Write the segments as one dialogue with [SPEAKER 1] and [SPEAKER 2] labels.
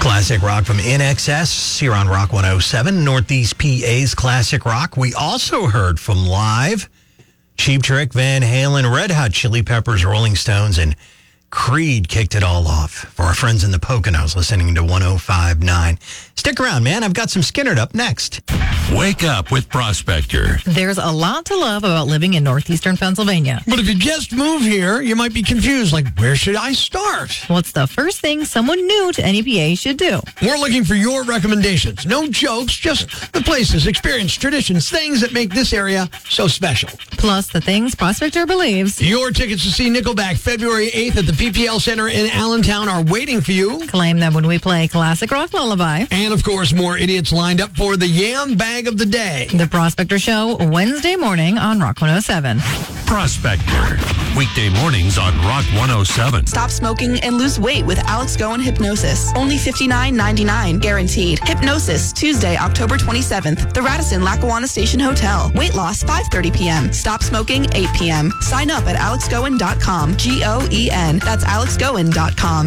[SPEAKER 1] Classic rock from INXS here on Rock 107, Northeast PA's Classic Rock. We also heard from Live, Cheap Trick, Van Halen, Red Hot Chili Peppers, Rolling Stones, and Creed kicked it all off for our friends in the Poconos listening to 105.9. Stick around, man. I've got some Skinnerd up next.
[SPEAKER 2] Wake up with Prospector.
[SPEAKER 3] There's a lot to love about living in northeastern Pennsylvania.
[SPEAKER 4] But if you just move here, you might be confused, like, where should I start?
[SPEAKER 3] What's the first thing someone new to NEPA should do?
[SPEAKER 4] We're looking for your recommendations. No jokes, just the places, experience, traditions, things that make this area so special.
[SPEAKER 3] Plus the things Prospector believes.
[SPEAKER 4] Your tickets to see Nickelback February 8th at the PPL Center in Allentown are waiting for you.
[SPEAKER 3] Claim them when we play Classic Rock Lullaby.
[SPEAKER 4] And, of course, more idiots lined up for the Yam Bag of the Day.
[SPEAKER 3] The Prospector Show, Wednesday morning on Rock 107.
[SPEAKER 2] Prospector. Weekday mornings on Rock 107.
[SPEAKER 5] Stop smoking and lose weight with Alex Goen Hypnosis. Only $59.99 guaranteed. Hypnosis, Tuesday, October 27th. The Radisson Lackawanna Station Hotel. Weight loss, 5:30 p.m. Stop smoking, 8 p.m. Sign up at alexgoen.com. Goen. That's alexgoen.com.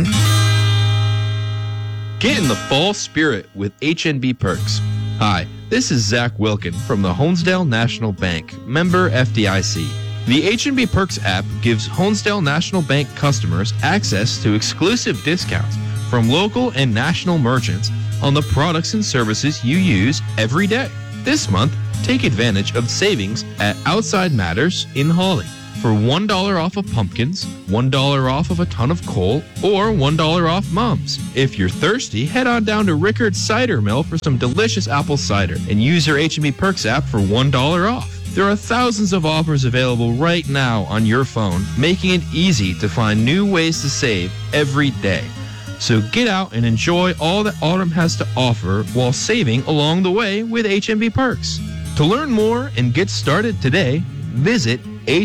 [SPEAKER 6] Get in the fall spirit with HNB Perks. Hi, this is Zach Wilkin from the Honesdale National Bank, member FDIC. The HNB Perks app gives Honesdale National Bank customers access to exclusive discounts from local and national merchants on the products and services you use every day. This month, take advantage of savings at Outside Matters in Hawley for $1 off of pumpkins, $1 off of a ton of coal, or $1 off mums. If you're thirsty, head on down to Rickard's Cider Mill for some delicious apple cider and use your HNB Perks app for $1 off. There are thousands of offers available right now on your phone, making it easy to find new ways to save every day. So get out and enjoy all that autumn has to offer while saving along the way with HNB Perks. To learn more and get started today, visit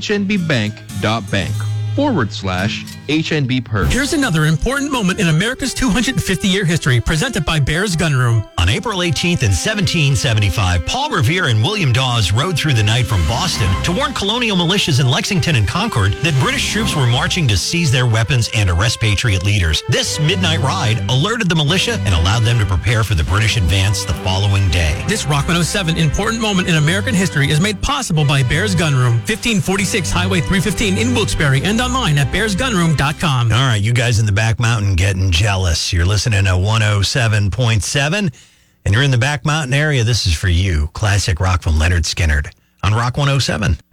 [SPEAKER 6] hnbbank.bank/HNB Perks.
[SPEAKER 7] Here's another important moment in America's 250-year history, presented by Bears Gun Room.
[SPEAKER 1] On April 18th in 1775, Paul Revere and William Dawes rode through the night from Boston to warn colonial militias in Lexington and Concord that British troops were marching to seize their weapons and arrest Patriot leaders. This midnight ride alerted the militia and allowed them to prepare for the British advance the following day.
[SPEAKER 7] This Rock 107 important moment in American history is made possible by Bears Gun Room, 1546 Highway 315 in Wilkes-Barre, and online at bearsgunroom.com.
[SPEAKER 1] All right, you guys in the back mountain getting jealous. You're listening to 107.7, and you're in the back mountain area. This is for you. Classic rock from Leonard Skinnerd on Rock 107.